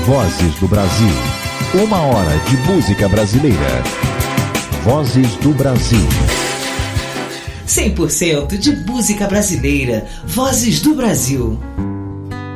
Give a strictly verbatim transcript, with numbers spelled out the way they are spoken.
Vozes do Brasil. Uma hora de música brasileira. Vozes do Brasil. cem por cento de música brasileira. Vozes do Brasil.